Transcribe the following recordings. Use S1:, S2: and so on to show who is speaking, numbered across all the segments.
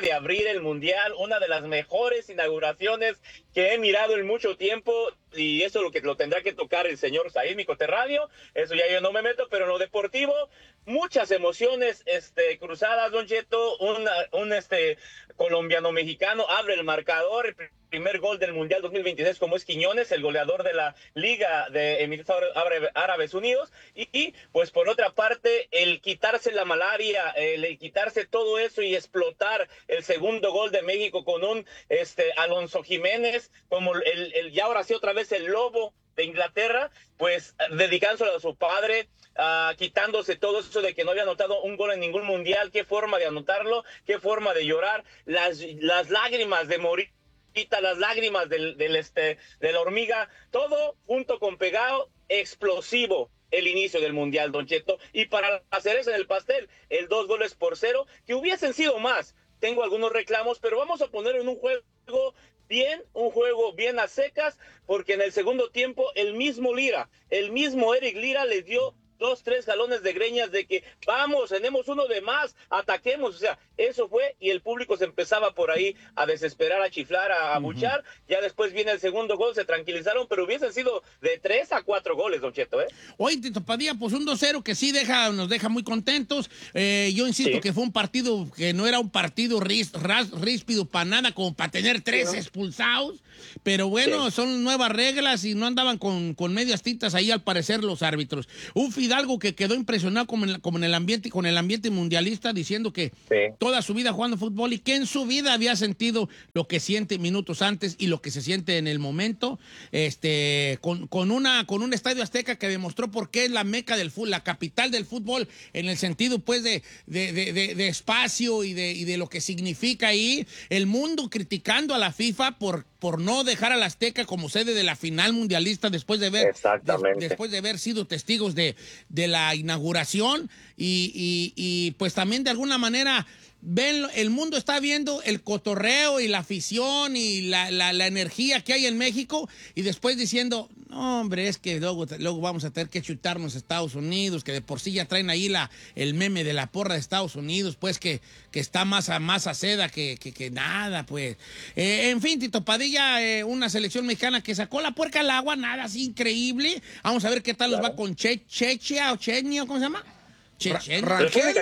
S1: de abrir el Mundial, una de las mejores inauguraciones que he mirado en mucho tiempo, y eso es lo que lo tendrá que tocar el señor Said, mi coterráneo. Eso ya yo no me meto, pero en lo deportivo, muchas emociones cruzadas, Don Cheto. Un colombiano-mexicano abre el marcador, el primer gol del Mundial 2023, como es Quiñones, el goleador de la Liga de Emiratos Árabes Unidos. Y pues por otra parte, el quitarse la malaria, el quitarse todo eso y explotar el segundo gol de México con un Alonso Jiménez, como ya ahora sí otra vez el lobo de Inglaterra, pues dedicándolo a su padre, quitándose todo eso de que no había anotado un gol en ningún mundial. Qué forma de anotarlo, qué forma de llorar, las lágrimas de morir, las lágrimas de la hormiga, todo junto con pegado, explosivo el inicio del Mundial, Don Cheto. Y para la cereza en el pastel, el 2-0, que hubiesen sido más. Tengo algunos reclamos, pero vamos a poner en un juego bien a secas, porque en el segundo tiempo el mismo Eric Lira le dio 2-3 jalones de greñas de que vamos, tenemos uno de más, ataquemos. O sea, eso fue, y el público se empezaba por ahí a desesperar, a chiflar, a abuchar. Ya después viene el segundo gol, se tranquilizaron, pero hubiesen sido de 3 a 4 goles, Don Cheto, ¿eh?
S2: Oye, Tito Padilla, pues un 2-0 que sí nos deja muy contentos. Yo insisto que fue un partido que no era un partido ríspido para nada, como para tener 3 expulsados. Pero bueno, son nuevas reglas y no andaban con medias tintas ahí al parecer los árbitros. Un Fidalgo que quedó impresionado con el ambiente mundialista, diciendo que toda su vida jugando fútbol y que en su vida había sentido lo que siente minutos antes y lo que se siente en el momento, con un estadio Azteca que demostró por qué es la meca del fútbol, la capital del fútbol, en el sentido pues de espacio y de lo que significa ahí. El mundo criticando a la FIFA por no dejar al Azteca como sede de la final mundialista después de haber sido testigos de la inauguración y pues también de alguna manera el mundo está viendo el cotorreo y la afición y la energía que hay en México, y después diciendo, no, hombre, es que luego vamos a tener que chutarnos a Estados Unidos, que de por sí ya traen ahí el meme de la porra de Estados Unidos, pues que está más a seda que nada, pues. En fin, Tito Padilla, una selección mexicana que sacó la puerca al agua, nada así increíble. Vamos a ver qué tal nos va con Chechia o Chechnia, ¿cómo se llama?
S3: Rangel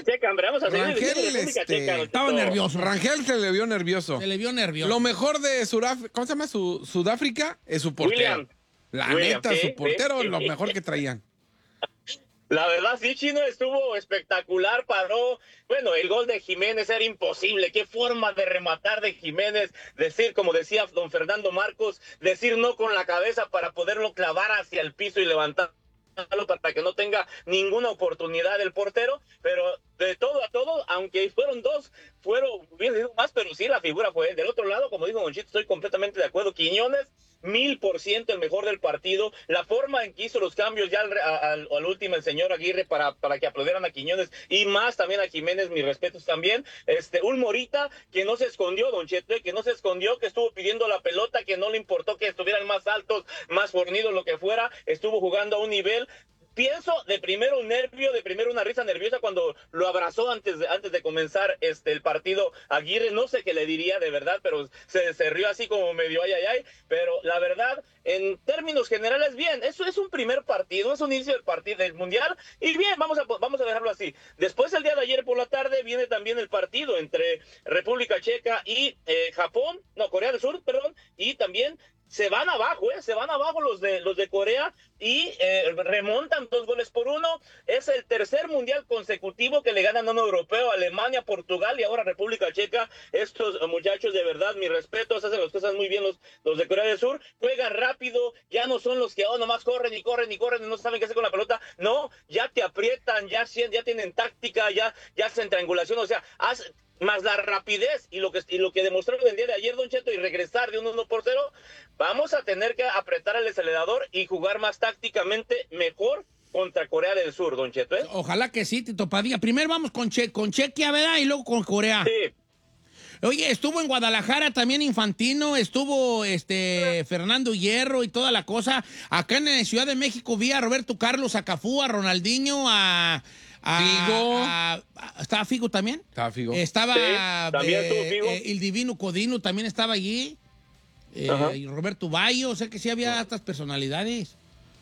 S2: estaba nervioso.
S3: Rangel se le vio nervioso. Lo mejor de ¿cómo se llama? Sudáfrica es su portero.
S1: William,
S3: su portero, lo mejor que traían.
S1: La verdad, sí, Chino, estuvo espectacular, paró. Bueno, el gol de Jiménez era imposible. Qué forma de rematar de Jiménez. Decir, como decía don Fernando Marcos, decir no con la cabeza para poderlo clavar hacia el piso y levantar para que no tenga ninguna oportunidad el portero. Pero de todo a todo, aunque fueron dos, bien sido más, pero sí la figura fue del otro lado. Como dijo Don Chito, estoy completamente de acuerdo. Quiñones, 1000% el mejor del partido. La forma en que hizo los cambios ya al último el señor Aguirre para que aplaudieran a Quiñones, y más también a Jiménez, mis respetos también. Un Morita que no se escondió, Don Cheto, que no se escondió, que estuvo pidiendo la pelota, que no le importó que estuvieran más altos, más fornidos, lo que fuera, estuvo jugando a un nivel. Pienso de primero un nervio, de primero una risa nerviosa cuando lo abrazó antes de comenzar el partido Aguirre. No sé qué le diría de verdad, pero se rió así como medio ay. Pero la verdad, en términos generales, bien. Eso es un primer partido, es un inicio del partido del Mundial, y bien, vamos a dejarlo así. Después, el día de ayer por la tarde, viene también el partido entre República Checa y Corea del Sur, perdón, y también se van abajo los de Corea, y remontan 2-1. Es el tercer mundial consecutivo que le ganan a un europeo, Alemania, Portugal y ahora República Checa. Estos muchachos, de verdad, mis respetos, hacen las cosas muy bien los de Corea del Sur. Juegan rápido, ya no son los que nomás corren y no saben qué hacer con la pelota. No, ya te aprietan, ya tienen táctica, ya hacen triangulación, o sea, más la rapidez y lo que demostraron el día de ayer, Don Cheto, y regresar de un 1-0, vamos a tener que apretar el acelerador y jugar más tácticamente mejor contra Corea del Sur, Don Cheto, ¿eh?
S2: Ojalá que sí, Tito Padilla. Primero vamos con Chequia, ¿verdad? Y luego con Corea.
S1: Sí.
S2: Oye, estuvo en Guadalajara también Infantino, estuvo Fernando Hierro y toda la cosa. Acá en Ciudad de México vi a Roberto Carlos, a Cafú, a Ronaldinho, a
S3: Figo.
S2: ¿Estaba Figo también?
S3: Estaba Figo.
S2: Estaba
S1: también estuvo Figo.
S2: el Divino Codino también estaba allí. Y Roberto Bayo, o sea que sí había estas personalidades.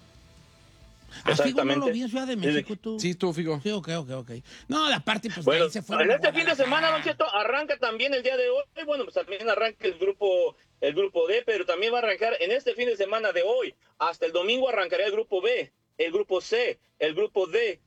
S2: Figo no lo vi en Ciudad de México, tú.
S3: Sí, estuvo Figo.
S2: Sí, ok. No, la parte, pues
S1: bueno,
S2: ahí se fueron.
S1: En este fin de semana, Don Cheto, arranca también el día de hoy. Bueno, pues también arranca el grupo D, pero también va a arrancar en este fin de semana de hoy. Hasta el domingo arrancaría el grupo B, el grupo C, el grupo D,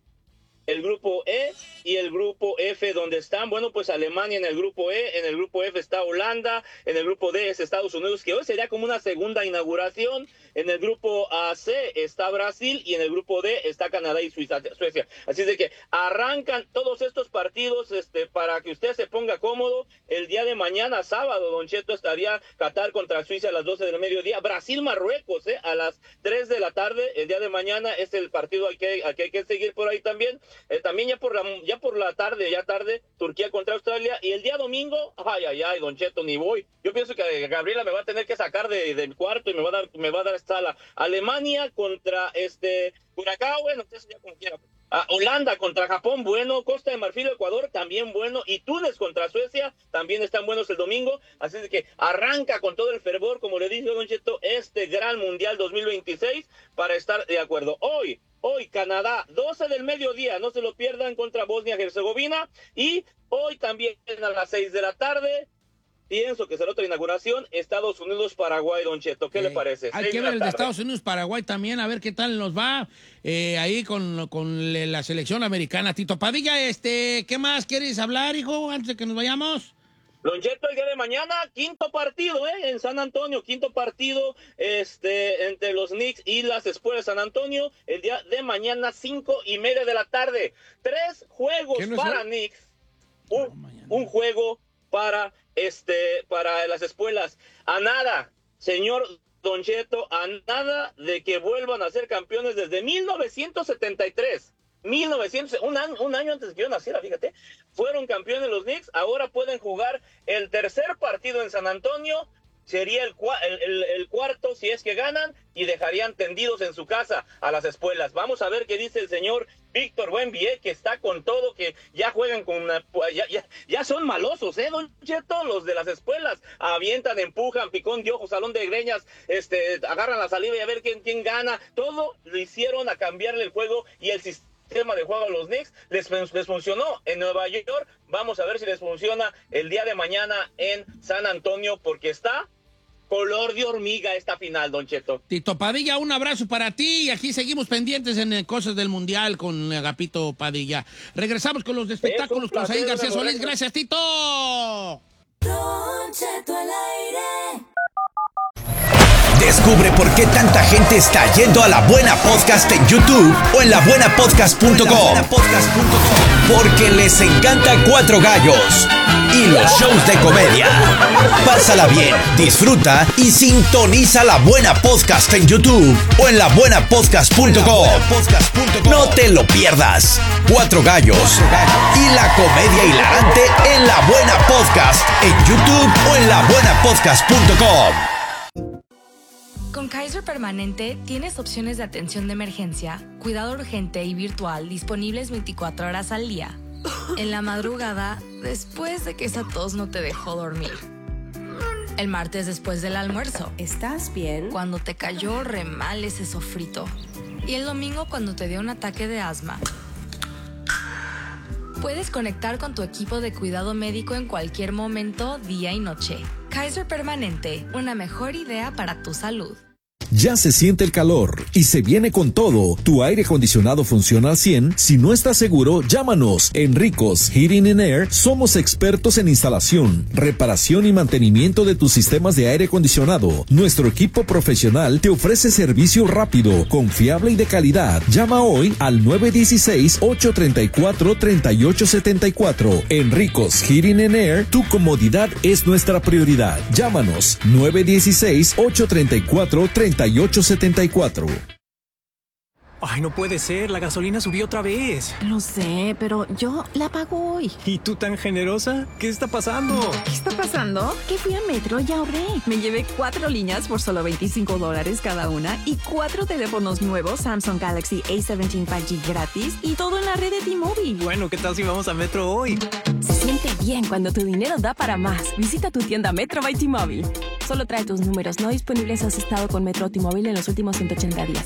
S1: el grupo E y el grupo F, donde están, bueno, pues Alemania en el grupo E, en el grupo F está Holanda, en el grupo D es Estados Unidos, que hoy sería como una segunda inauguración, en el grupo C está Brasil y en el grupo D está Canadá y Suecia. Así de que arrancan todos estos partidos para que usted se ponga cómodo. El día de mañana, sábado, Don Cheto, estaría Qatar contra Suiza a las 12 del mediodía, Brasil-Marruecos a las 3 de la tarde, el día de mañana es el partido al que hay que seguir por ahí también. También ya por la tarde, Turquía contra Australia, y el día domingo, ay, Don Cheto, ni voy. Yo pienso que Gabriela me va a tener que sacar del cuarto y me va a dar sala. Alemania contra Curacao, bueno, eso ya como quiera. Holanda contra Japón, bueno. Costa de Marfil, Ecuador, también bueno. Y Túnez contra Suecia, también están buenos el domingo. Así de que arranca con todo el fervor, como le dije, Don Cheto, gran Mundial 2026 para estar de acuerdo. Hoy Canadá, 12 del mediodía, no se lo pierdan, contra Bosnia-Herzegovina. Y hoy también a las 6 de la tarde, pienso que será otra inauguración, Estados Unidos-Paraguay, Don Cheto. ¿Qué le parece?
S2: Hay que ver el de Estados Unidos-Paraguay también, a ver qué tal nos va ahí con la selección americana. Tito Padilla, ¿qué más quieres hablar, hijo, antes de que nos vayamos?
S1: Don Cheto, el día de mañana, quinto partido, en San Antonio, quinto partido, entre los Knicks y las Espuelas de San Antonio, el día de mañana, 5:30 de la tarde. 3 juegos para Knicks, un juego para las Espuelas. A nada, señor Don Cheto, a nada de que vuelvan a ser campeones desde 1973. Un año antes de que yo naciera, fíjate, fueron campeones los Knicks. Ahora pueden jugar el tercer partido en San Antonio, sería el cuarto si es que ganan, y dejarían tendidos en su casa a las Espuelas. Vamos a ver qué dice el señor Víctor Buenvie, que está con todo, que ya juegan ya son malosos, Don Cheto, los de las Espuelas. Avientan, empujan, picón de ojos, salón de greñas, agarran la saliva y a ver quién gana. Todo lo hicieron a cambiarle el juego y el sistema de juego a los Knicks. Les funcionó en Nueva York. Vamos a ver si les funciona el día de mañana en San Antonio, porque está color de hormiga esta final, Don Cheto.
S2: Tito Padilla, un abrazo para ti, y aquí seguimos pendientes en cosas del Mundial con Agapito Padilla. Regresamos con los de espectáculos con Said García Solís. Gracias, Tito.
S4: Don Cheto al aire.
S5: Descubre por qué tanta gente está yendo a La Buena Podcast en YouTube o en labuenapodcast.com. Porque les encanta Cuatro Gallos y los shows de comedia. Pásala bien, disfruta y sintoniza La Buena Podcast en YouTube o en labuenapodcast.com. No te lo pierdas. Cuatro Gallos y la comedia hilarante en La Buena Podcast en YouTube o en labuenapodcast.com.
S6: Con Kaiser Permanente tienes opciones de atención de emergencia, cuidado urgente y virtual disponibles 24 horas al día. En la madrugada, después de que esa tos no te dejó dormir. El martes después del almuerzo.
S4: ¿Estás bien?
S6: Cuando te cayó re mal ese sofrito. Y el domingo cuando te dio un ataque de asma. Puedes conectar con tu equipo de cuidado médico en cualquier momento, día y noche. Kaiser Permanente, una mejor idea para tu salud.
S7: Ya se siente el calor y se viene con todo. ¿Tu aire acondicionado funciona al 100? Si no estás seguro, llámanos. En Ricos Heating and Air somos expertos en instalación, reparación y mantenimiento de tus sistemas de aire acondicionado. Nuestro equipo profesional te ofrece servicio rápido, confiable y de calidad. Llama hoy al 916-834-3874. En Ricos Heating and Air, tu comodidad es nuestra prioridad. Llámanos 916-834-3874.
S8: Ay, no puede ser, la gasolina subió otra vez.
S9: Lo sé, pero yo la pago hoy.
S8: ¿Y tú tan generosa? ¿Qué está pasando?
S9: ¿Qué está pasando? Que fui a Metro y ahorré. Me llevé 4 líneas por solo $25 cada una y 4 teléfonos nuevos Samsung Galaxy A17 5G gratis y todo en la red de T-Mobile.
S8: Bueno, ¿qué tal si vamos a Metro hoy?
S9: Se siente bien cuando tu dinero da para más. Visita tu tienda Metro by T-Mobile. Solo trae tus números no disponibles si has estado con Metro o T-Mobile en los últimos 180 días.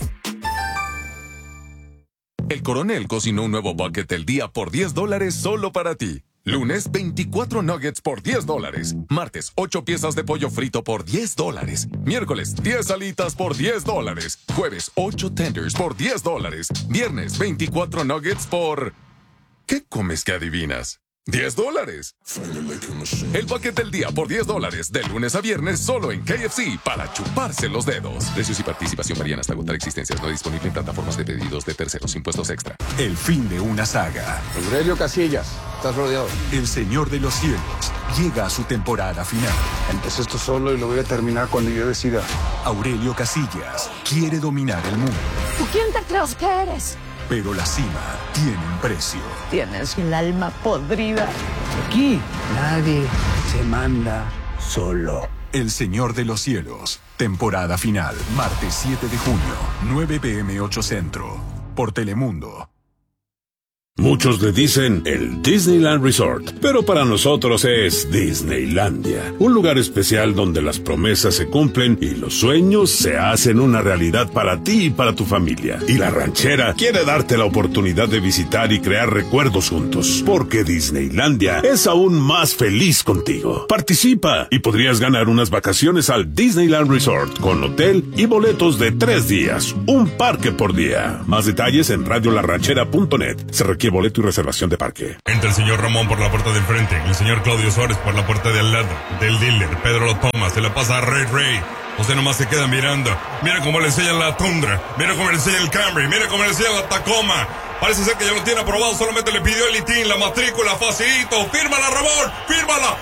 S10: El Coronel cocinó un nuevo bucket del día por $10 solo para ti. Lunes, 24 nuggets por $10. Martes, 8 piezas de pollo frito por $10. Miércoles, 10 alitas por $10. Jueves, 8 tenders por $10. Viernes, 24 nuggets por... ¿Qué comes que adivinas? $10. El bucket del día por $10, de lunes a viernes solo en KFC para chuparse los dedos. Precios y participación varían hasta agotar existencias. No disponible en plataformas de pedidos de terceros. Impuestos extra.
S11: El fin de una saga.
S12: Aurelio Casillas, estás rodeado.
S11: El Señor de los Cielos llega a su temporada final.
S12: Empecé esto solo y lo voy a terminar cuando yo decida.
S11: Aurelio Casillas quiere dominar el mundo.
S13: ¿Tú quién te crees que eres?
S11: Pero la cima tiene un precio.
S13: Tienes el alma podrida.
S12: Aquí nadie se manda solo.
S11: El Señor de los Cielos, temporada final, martes 7 de junio, 9 p.m. 8 Centro, por Telemundo.
S14: Muchos le dicen el Disneyland Resort, pero para nosotros es Disneylandia, un lugar especial donde las promesas se cumplen y los sueños se hacen una realidad para ti y para tu familia. Y La Ranchera quiere darte la oportunidad de visitar y crear recuerdos juntos, porque Disneylandia es aún más feliz contigo. Participa y podrías ganar unas vacaciones al Disneyland Resort con hotel y boletos de 3 días, un parque por día. Más detalles en radiolarranchera.net. Se requiere boleto y reservación de parque.
S15: Entra el señor Ramón por la puerta de enfrente, el señor Claudio Suárez por la puerta de al lado, del dealer, Pedro lo toma, se la pasa a Ray. Usted nomás se queda mirando. Mira cómo le enseñan la Tundra, mira cómo le enseñan el Camry, mira cómo le enseñan la Tacoma. Parece ser que ya lo tiene aprobado, solamente le pidió el ITIN, la matrícula, facilito. ¡Fírmala, Ramón! ¡Fírmala!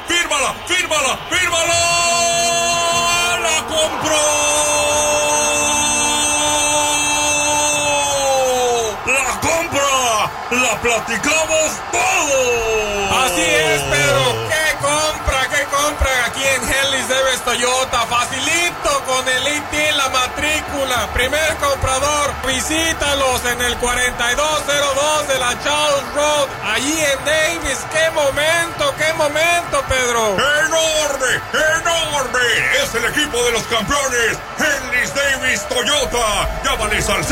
S15: ¡La compró! ¡La platicamos todo!
S3: Así es, Pedro. ¿Qué compra? Aquí en Henley's Davis Toyota. Facilito con el ITIN, la matrícula. Primer comprador, visítalos en el 4202 de la Charles Road. Allí en Davis. ¡Qué momento, Pedro!
S15: ¡Enorme! Es el equipo de los campeones. Henley's Davis Toyota. Llámales al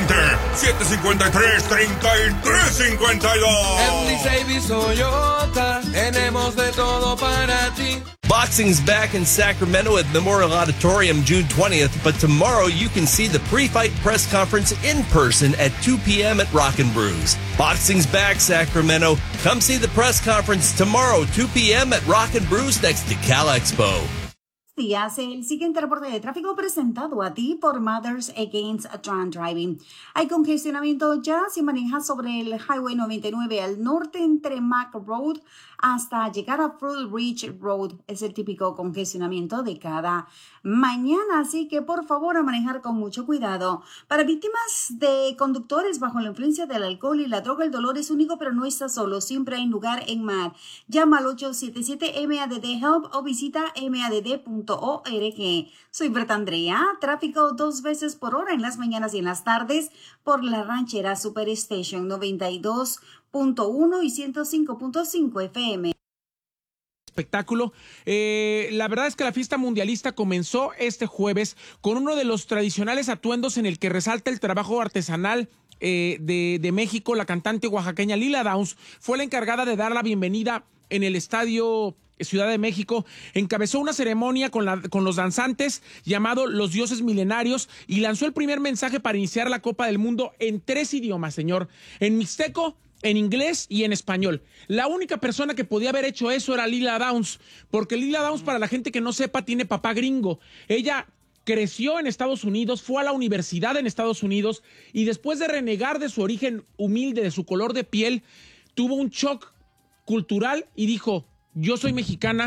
S15: 530-753-3352.
S16: Henley's Davis Toyota. Tenemos de todo para ti.
S17: Boxing's back in Sacramento at Memorial Auditorium June 20th, but tomorrow you can see the pre-fight press conference in person at 2 p.m. at Rockin' Brews. Boxing's back, Sacramento. Come see the press conference tomorrow, 2 p.m. at Rockin' Brews next to Cal Expo.
S18: Días, el siguiente reporte de tráfico presentado a ti por Mothers Against Drunk Driving. Hay congestionamiento ya si manejas sobre el Highway 99 al norte entre Mac Road hasta llegar a Fruit Ridge Road. Es el típico congestionamiento de cada mañana, así que por favor a manejar con mucho cuidado. Para víctimas de conductores bajo la influencia del alcohol y la droga, el dolor es único, pero no está solo. Siempre hay lugar en MAD. Llama al 877-MADD-HELP o visita madd.org. Soy Berta Andrea. Tráfico 2 veces por hora en las mañanas y en las tardes por La Ranchera Superstation 92.1 y 105.5 FM.
S19: Espectáculo. La verdad es que la fiesta mundialista comenzó este jueves con uno de los tradicionales atuendos en el que resalta el trabajo artesanal de México. La cantante oaxaqueña Lila Downs fue la encargada de dar la bienvenida en el estadio Ciudad de México. Encabezó una ceremonia con los danzantes llamado Los Dioses Milenarios y lanzó el primer mensaje para iniciar la Copa del Mundo en 3 idiomas, señor. En mixteco, en inglés y en español. La única persona que podía haber hecho eso era Lila Downs, porque Lila Downs, para la gente que no sepa, tiene papá gringo. Ella creció en Estados Unidos, fue a la universidad en Estados Unidos y después de renegar de su origen humilde, de su color de piel, tuvo un shock cultural y dijo: yo soy mexicana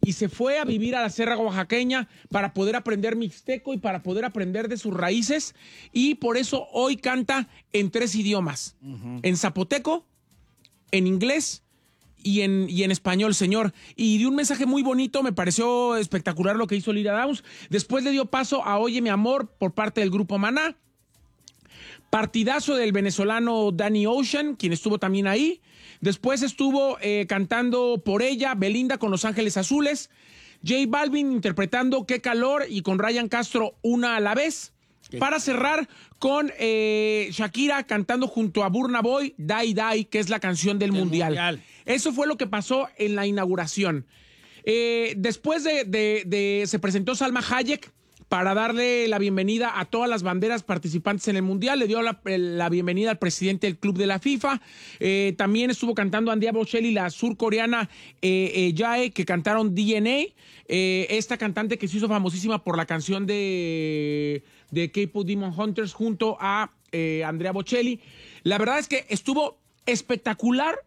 S19: y se fue a vivir a la Sierra Oaxaqueña para poder aprender mixteco y para poder aprender de sus raíces, y por eso hoy canta en 3 idiomas, en zapoteco, en inglés y en español, señor. Y dio un mensaje muy bonito, me pareció espectacular lo que hizo Lira Downs. Después le dio paso a Oye Mi Amor por parte del grupo Maná. Partidazo del venezolano Danny Ocean, quien estuvo también ahí. Después estuvo cantando Por Ella, Belinda con Los Ángeles Azules. J Balvin interpretando Qué Calor y con Ryan Castro Una a la Vez. Para cerrar con Shakira cantando junto a Burna Boy Die Die, que es la canción del mundial. Eso fue lo que pasó en la inauguración. Después se presentó Salma Hayek para darle la bienvenida a todas las banderas participantes en el Mundial. Le dio la bienvenida al presidente del club de la FIFA. También estuvo cantando Andrea Bocelli, la surcoreana Jae, que cantaron DNA. Esta cantante que se hizo famosísima por la canción de K-Pop Demon Hunters junto a Andrea Bocelli. La verdad es que estuvo espectacular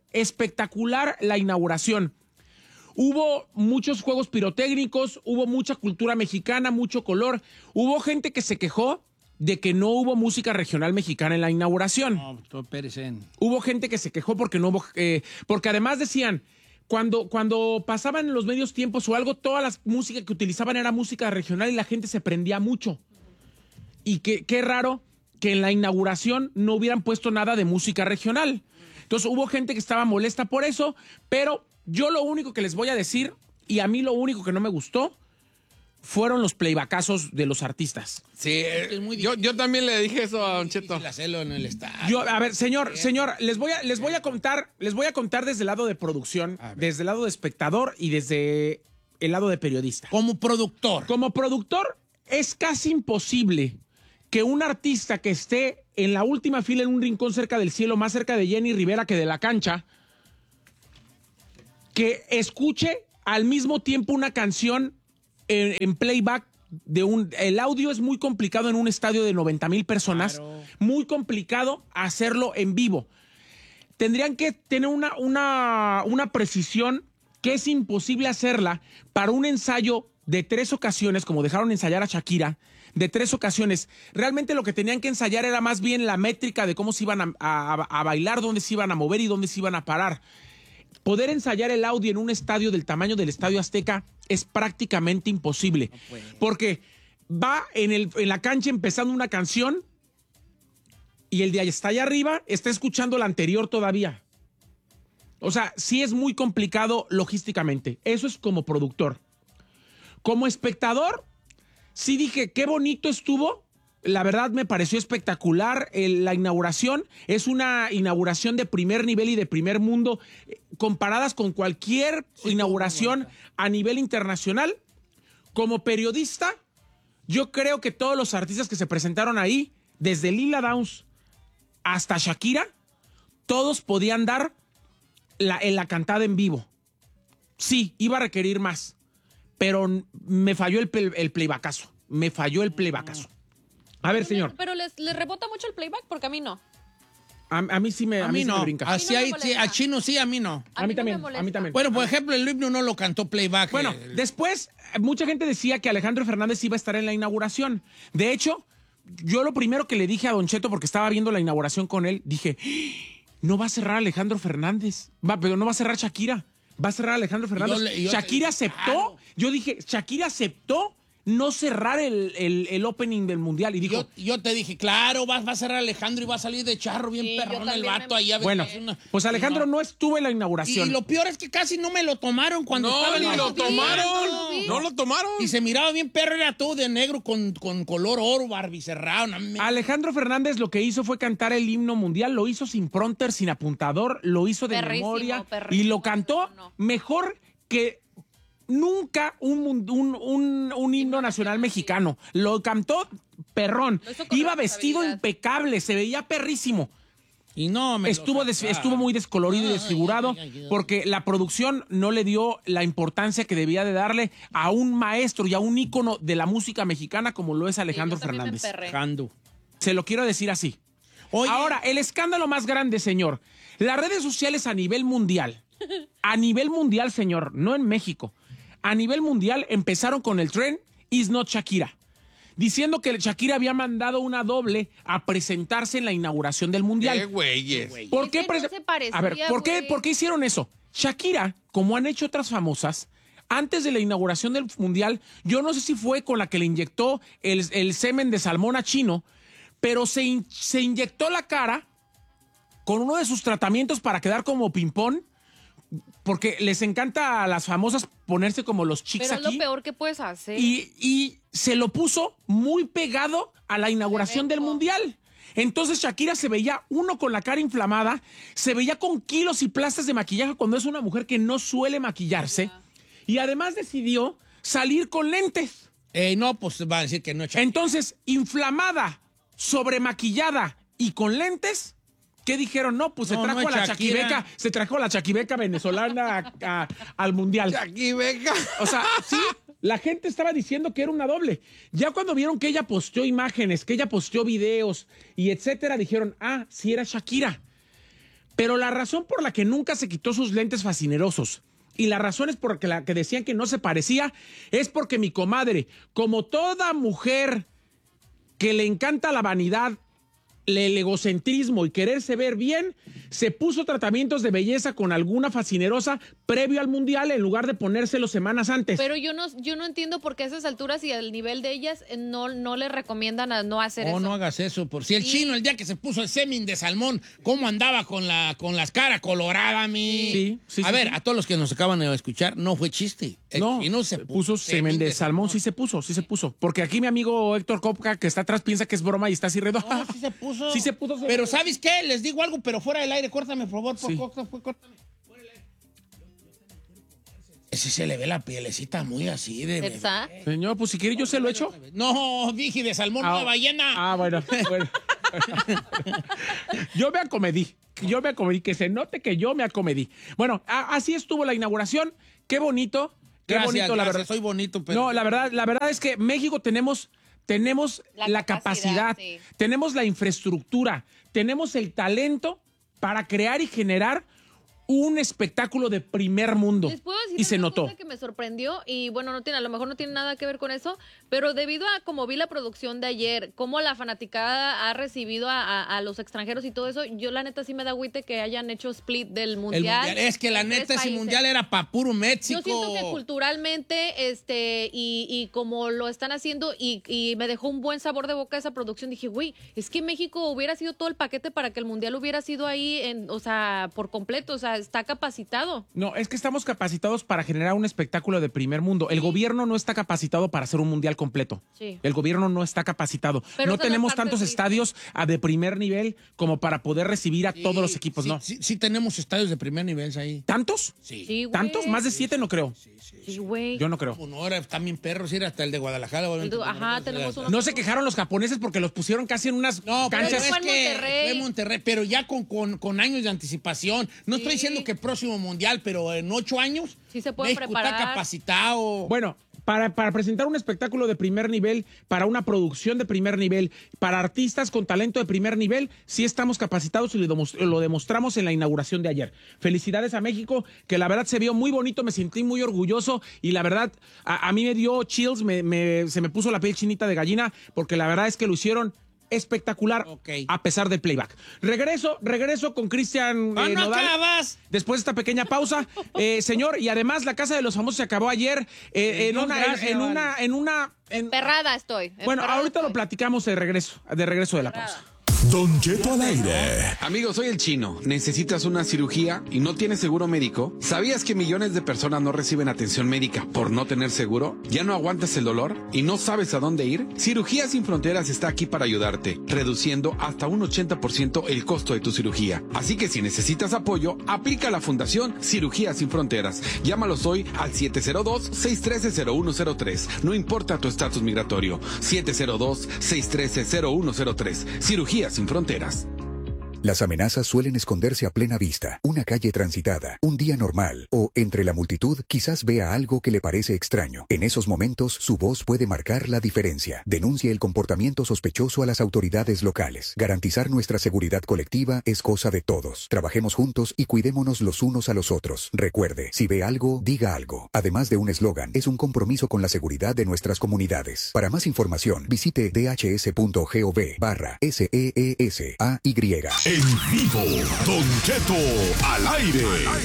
S19: la inauguración. Hubo muchos juegos pirotécnicos, hubo mucha cultura mexicana, mucho color. Hubo gente que se quejó de que no hubo música regional mexicana en la inauguración.
S2: No,
S19: hubo gente que se quejó porque no hubo, porque además decían, cuando pasaban en los medios tiempos o algo, toda la música que utilizaban era música regional y la gente se prendía mucho. Y qué raro que en la inauguración no hubieran puesto nada de música regional. Entonces hubo gente que estaba molesta por eso, pero yo lo único que les voy a decir, y a mí lo único que no me gustó, fueron los playbackazos de los artistas.
S3: Sí, yo también le dije eso a Don Cheto.
S2: Hacerlo en el estadio.
S19: A ver, señor, les voy a contar desde el lado de producción, desde el lado de espectador y desde el lado de periodista.
S2: Como productor,
S19: es casi imposible que un artista que esté en la última fila en un rincón cerca del cielo, más cerca de Jenny Rivera que de la cancha, que escuche al mismo tiempo una canción en playback el audio es muy complicado en un estadio de 90,000 personas, claro. Muy complicado hacerlo en vivo. Tendrían que tener una precisión que es imposible hacerla para un ensayo de 3 ocasiones, como dejaron ensayar a Shakira, de 3 ocasiones. Realmente lo que tenían que ensayar era más bien la métrica de cómo se iban a bailar, dónde se iban a mover y dónde se iban a parar. Poder ensayar el audio en un estadio del tamaño del Estadio Azteca es prácticamente imposible. No, porque va en la cancha empezando una canción y el de ahí está allá arriba está escuchando la anterior todavía. O sea, sí es muy complicado logísticamente. Eso es como productor. Como espectador, sí dije, qué bonito estuvo. La verdad me pareció espectacular la inauguración. Es una inauguración de primer nivel y de primer mundo, comparadas con cualquier inauguración a nivel internacional. Como periodista, yo creo que todos los artistas que se presentaron ahí, desde Lila Downs hasta Shakira, todos podían dar la cantada en vivo. Sí, iba a requerir más, pero me falló el playbackazo. Me falló el playbackazo. A ver, señor.
S20: Pero les rebota mucho el playback porque a mí no.
S19: A mí sí me brinca.
S2: Así a Chino sí, a mí no.
S19: A mí también.
S2: Bueno, por ejemplo, el himno no lo cantó playback.
S19: Bueno, después mucha gente decía que Alejandro Fernández iba a estar en la inauguración. De hecho, yo lo primero que le dije a Don Cheto, porque estaba viendo la inauguración con él, dije, no va a cerrar Alejandro Fernández, pero no va a cerrar Shakira, va a cerrar Alejandro Fernández. Shakira aceptó, claro. Yo dije, Shakira aceptó no cerrar el opening del Mundial. Y dijo,
S2: yo te dije, claro, va a cerrar Alejandro y va a salir de charro bien perrón el vato ahí.
S19: Bueno, pues Alejandro no estuvo en la inauguración.
S2: Y lo peor es que casi no me lo tomaron cuando estaba.
S3: No lo tomaron.
S2: Y se miraba bien perro, era todo de negro con color oro, barbicerrado.
S19: Alejandro Fernández lo que hizo fue cantar el himno mundial, lo hizo sin prompter, sin apuntador, lo hizo de memoria y lo cantó mejor que nunca un himno nacional mexicano. Lo cantó perrón. Iba vestido impecable, se veía perrísimo.
S2: Y no me
S19: estuvo muy descolorido y desfigurado porque la producción no le dio la importancia que debía de darle a un maestro y a un ícono de la música mexicana como lo es Alejandro Fernández. Se lo quiero decir así. Oye. Ahora, el escándalo más grande, señor. Las redes sociales a nivel mundial, señor, no en México. a nivel mundial empezaron con el tren Is Not Shakira, diciendo que Shakira había mandado una doble a presentarse en la inauguración del mundial.
S21: ¡Qué güeyes!
S19: ¿Por qué?
S20: No se parecía,
S19: a ver, ¿por qué hicieron eso? Shakira, como han hecho otras famosas, antes de la inauguración del mundial, yo no sé si fue con la que le inyectó el semen de salmón a Chino, pero se inyectó la cara con uno de sus tratamientos para quedar como ping-pong, porque les encanta a las famosas ponerse como los chicks aquí.
S20: Pero es lo peor que puedes hacer.
S19: Y se lo puso muy pegado a la inauguración del mundial. Entonces Shakira se veía, uno, con la cara inflamada, se veía con kilos y plastas de maquillaje cuando es una mujer que no suele maquillarse. Y además decidió salir con lentes.
S2: No, pues va a decir que no es Shakira.
S19: Entonces, inflamada, sobremaquillada y con lentes, ¿qué dijeron? No, pues se trajo a la chaquibeca venezolana al mundial.
S21: Chaquibeca.
S19: O sea, sí, la gente estaba diciendo que era una doble. Ya cuando vieron que ella posteó imágenes, que ella posteó videos y etcétera, dijeron, sí era Shakira. Pero la razón por la que nunca se quitó sus lentes fascinerosos y la razón es por la que decían que no se parecía es porque mi comadre, como toda mujer que le encanta la vanidad, el egocentrismo y quererse ver bien, se puso tratamientos de belleza con alguna fascinerosa previo al mundial en lugar de ponérselos semanas antes.
S20: Pero yo no entiendo por qué a esas alturas y al nivel de ellas no le recomiendan a no hacer eso.
S2: No hagas eso. Por si el Chino, el día que se puso el semen de salmón, ¿cómo andaba con las caras coloradas, mi?
S19: Sí.
S2: A ver, a todos los que nos acaban de escuchar, no fue chiste.
S19: No, se puso semen de salmón, sí se puso. Porque aquí mi amigo Héctor Kopka, que está atrás, piensa que es broma y está así riendo.
S2: No, sí se puso.
S19: Sí se puso.
S2: Pero ¿sabes qué? Les digo algo, pero fuera del aire, córtame, por favor. Córtame. Ese se le ve la pielecita muy así de bebé.
S19: Señor, pues si quiere yo se lo echo.
S2: No, dije de salmón, no de ballena.
S19: Bueno. Yo me acomedí, que se note que yo me acomedí. Bueno, así estuvo la inauguración. Qué bonito.
S2: Gracias,
S19: la verdad.
S2: Soy bonito, pero...
S19: No, la verdad es que México tenemos la capacidad, sí. Tenemos la infraestructura, tenemos el talento para crear y generar un espectáculo de primer mundo.
S20: ¿Les puedo decir
S19: y se notó?
S20: Cosa que me sorprendió y bueno, a lo mejor no tiene nada que ver con eso, pero debido a como vi la producción de ayer, cómo la fanaticada ha recibido a los extranjeros y todo eso, yo la neta sí me da agüite que hayan hecho split del mundial.
S2: Es que la neta ese mundial era para puro México.
S20: Yo siento que culturalmente y como lo están haciendo y me dejó un buen sabor de boca esa producción. Dije, güey, es que México hubiera sido todo el paquete para que el mundial hubiera sido ahí, por completo, o sea, está capacitado.
S19: No, es que estamos capacitados para generar un espectáculo de primer mundo. El gobierno no está capacitado para hacer un mundial completo.
S20: Sí.
S19: El gobierno no está capacitado.
S20: Pero
S19: no tenemos tantos estadios de primer nivel como para poder recibir a todos los equipos, ¿no?
S2: Sí, tenemos estadios de primer nivel ahí.
S19: ¿Tantos?
S2: Sí.
S19: ¿Tantos? Más de 7 no creo.
S20: Sí, güey.
S19: Yo no creo.
S2: No, ahora también perros, era hasta el de Guadalajara.
S20: Tenemos unos.
S19: No se quejaron los japoneses porque los pusieron casi en unas canchas.
S2: Pero fue en Monterrey, pero ya con años de anticipación. No estoy diciendo que el próximo mundial, pero en 8 años
S20: sí se puede
S2: México
S20: preparar.
S2: Está capacitado.
S19: Bueno, para presentar un espectáculo de primer nivel, para una producción de primer nivel, para artistas con talento de primer nivel, sí estamos capacitados y lo demostramos en la inauguración de ayer. Felicidades a México, que la verdad se vio muy bonito, me sentí muy orgulloso y la verdad a mí me dio chills, se me puso la piel chinita de gallina, porque la verdad es que lo hicieron espectacular, a pesar del playback. Regreso con Cristian Nodal. Después de esta pequeña pausa, señor, y además la Casa de los Famosos se acabó ayer en una
S20: perrada estoy.
S19: Bueno, ahorita lo platicamos de regreso de la pausa.
S5: Don Cheto al aire.
S21: Amigo, soy el Chino. ¿Necesitas una cirugía y no tienes seguro médico? ¿Sabías que millones de personas no reciben atención médica por no tener seguro? ¿Ya no aguantas el dolor y no sabes a dónde ir? Cirugías Sin Fronteras está aquí para ayudarte, reduciendo hasta un 80% el costo de tu cirugía. Así que si necesitas apoyo, aplica a la Fundación Cirugías Sin Fronteras. Llámalos hoy al 702-613-0103. No importa tu estatus migratorio. 702-613-0103. Cirugías Sin Fronteras.
S1: Las amenazas suelen esconderse a plena vista, una calle transitada, un día normal, o entre la multitud quizás vea algo que le parece extraño. En esos momentos, su voz puede marcar la diferencia. Denuncie el comportamiento sospechoso a las autoridades locales. Garantizar nuestra seguridad colectiva es cosa de todos. Trabajemos juntos y cuidémonos los unos a los otros. Recuerde, si ve algo, diga algo. Además de un eslogan, es un compromiso con la seguridad de nuestras comunidades. Para más información, visite dhs.gov/SEESAY.
S11: En vivo, Don Cheto al aire.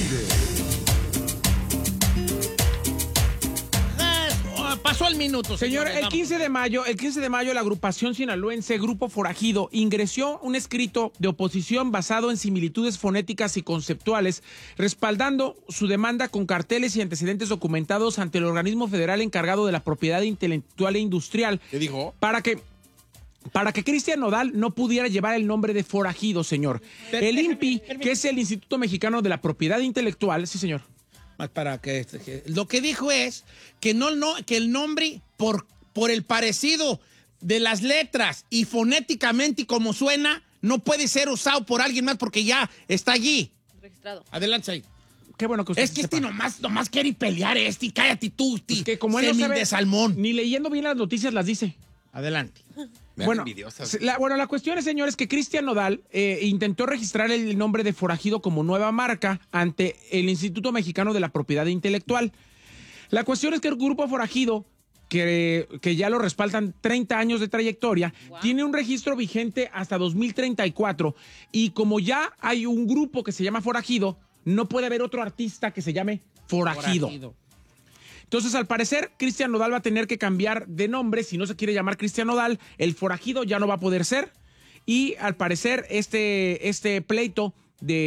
S2: Pasó el minuto,
S19: señor. El 15 de mayo, la agrupación sinaloense Grupo Forajido ingresó un escrito de oposición basado en similitudes fonéticas y conceptuales, respaldando su demanda con carteles y antecedentes documentados ante el organismo federal encargado de la propiedad intelectual e industrial.
S21: ¿Qué dijo?
S19: Para que Cristian Nodal no pudiera llevar el nombre de forajido, señor. El INPI, que es el Instituto Mexicano de la Propiedad Intelectual, sí, señor.
S2: Para que lo que dijo es que que el nombre por el parecido de las letras y fonéticamente y como suena no puede ser usado por alguien más porque ya está allí
S20: registrado.
S2: Adelante ahí.
S19: Qué bueno que usted
S2: es que
S19: sepa.
S2: nomás quiere pelear cállate tú,
S19: es que como él no sabe,
S2: de salmón.
S19: Ni leyendo bien las noticias las dice.
S2: Adelante.
S19: Bueno, la cuestión es, señores, que Cristian Nodal intentó registrar el nombre de forajido como nueva marca ante el Instituto Mexicano de la Propiedad Intelectual. La cuestión es que el Grupo Forajido, que ya lo respaldan 30 años de trayectoria, tiene un registro vigente hasta 2034 y como ya hay un grupo que se llama Forajido, no puede haber otro artista que se llame Forajido. Entonces, al parecer, Cristian Nodal va a tener que cambiar de nombre. Si no se quiere llamar Cristian Nodal, el forajido ya no va a poder ser. Y al parecer, este pleito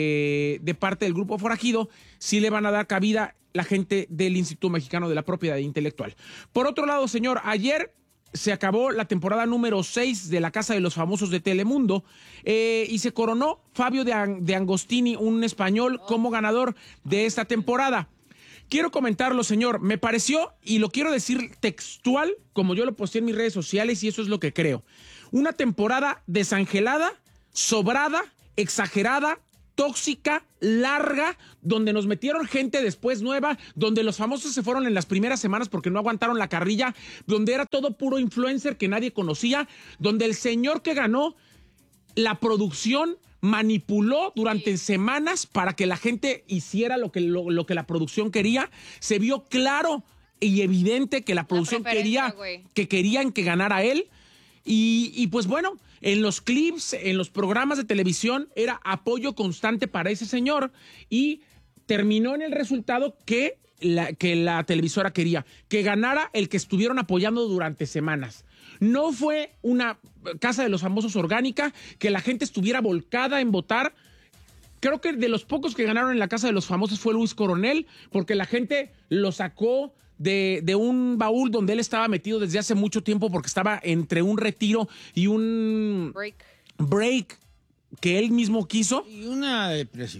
S19: de parte del Grupo Forajido sí le van a dar cabida la gente del Instituto Mexicano de la Propiedad Intelectual. Por otro lado, señor, ayer se acabó la temporada número 6 de La Casa de los Famosos de Telemundo y se coronó Fabio de Angostini, un español, como ganador de esta temporada. Quiero comentarlo, señor. Me pareció, y lo quiero decir textual, como yo lo posteé en mis redes sociales, y eso es lo que creo. Una temporada desangelada, sobrada, exagerada, tóxica, larga, donde nos metieron gente después nueva, donde los famosos se fueron en las primeras semanas porque no aguantaron la carrilla, donde era todo puro influencer que nadie conocía, donde el señor que ganó, la producción manipuló durante semanas para que la gente hiciera lo que la producción quería. Se vio claro y evidente que la producción querían que ganara él. Y pues bueno, en los clips, en los programas de televisión, era apoyo constante para ese señor y terminó en el resultado que la televisora quería, que ganara el que estuvieron apoyando durante semanas. No fue una Casa de los Famosos orgánica, que la gente estuviera volcada en votar. Creo que de los pocos que ganaron en la Casa de los Famosos fue Luis Coronel, porque la gente lo sacó de un baúl donde él estaba metido desde hace mucho tiempo, porque estaba entre un retiro y un break que él mismo quiso.
S2: Y una depresión.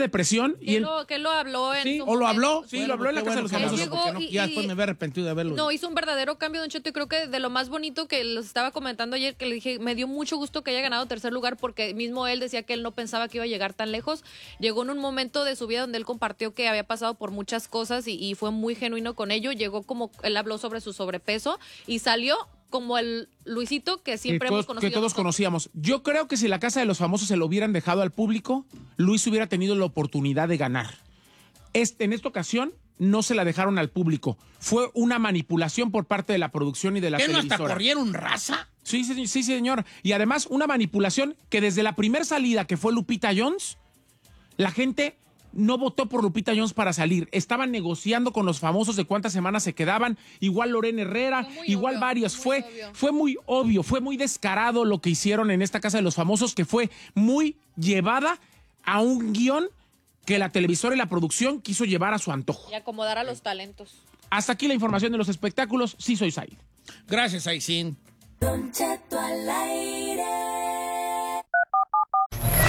S20: Que lo habló en
S2: ¿Sí?
S20: su
S2: ¿O lo habló?
S20: momento.
S2: Sí, lo habló en la Casa de los Famosos. Ya después me había arrepentido de haberlo.
S20: No, hizo un verdadero cambio, Don Cheto, y creo que de lo más bonito que los estaba comentando ayer, que le dije, me dio mucho gusto que haya ganado tercer lugar, porque mismo él decía que él no pensaba que iba a llegar tan lejos. Llegó en un momento de su vida donde él compartió que había pasado por muchas cosas y fue muy genuino con ello. Llegó como, él habló sobre su sobrepeso y salió como el Luisito que siempre hemos conocido.
S19: Que todos conocíamos. Yo creo que si la Casa de los Famosos se lo hubieran dejado al público, Luis hubiera tenido la oportunidad de ganar. En esta ocasión no se la dejaron al público. Fue una manipulación por parte de la producción y de la televisora.
S2: ¿Qué no hasta corrieron raza?
S19: Sí, señor. Y además una manipulación que desde la primera salida, que fue Lupita Jones, la gente no votó por Lupita Jones para salir. Estaban negociando con los famosos de cuántas semanas se quedaban. Igual Lorena Herrera, igual obvio, varios. Fue muy obvio, fue muy descarado lo que hicieron en esta Casa de los Famosos, que fue muy llevada a un guión que la televisora y la producción quiso llevar a su antojo.
S20: Y acomodar a los talentos.
S19: Hasta aquí la información de los espectáculos. Sí, soy Said.
S2: Gracias, Aisin.
S4: Don Cheto al aire.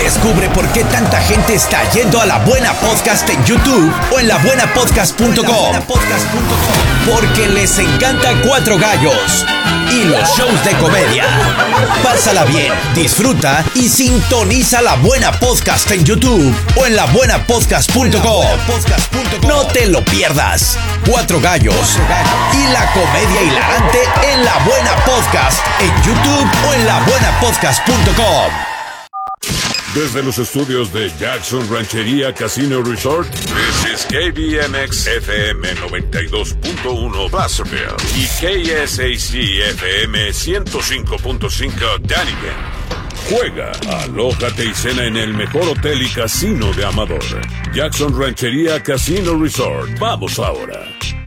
S5: Descubre por qué tanta gente está yendo a La Buena Podcast en YouTube o en labuenapodcast.com. Porque les encanta Cuatro Gallos y los shows de comedia. Pásala bien, disfruta y sintoniza La Buena Podcast en YouTube o en labuenapodcast.com. No te lo pierdas. Cuatro Gallos y la comedia hilarante en La Buena Podcast en YouTube o en labuenapodcast.com.
S14: Desde los estudios de Jackson Ranchería Casino Resort, this is KBMX FM 92.1 Placerville y KSAC FM 105.5 Dunnigan. Juega, alójate y cena en el mejor hotel y casino de Amador. Jackson Ranchería Casino Resort. Vamos ahora.